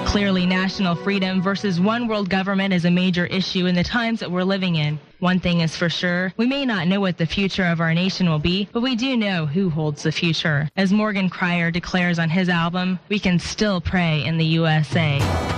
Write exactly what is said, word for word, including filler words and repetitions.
Clearly, national freedom versus one world government is a major issue in the times that we're living in. One thing is for sure, we may not know what the future of our nation will be, but we do know who holds the future. As Morgan Cryer declares on his album, we can still pray in the U S A.